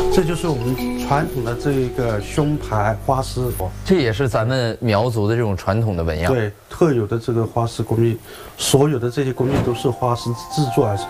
这就是我们传统的这个胸牌花丝， 这也是咱们苗族的这种传统的纹样。 对，特有的这个花丝工艺，所有的这些工艺都是花丝制作而成。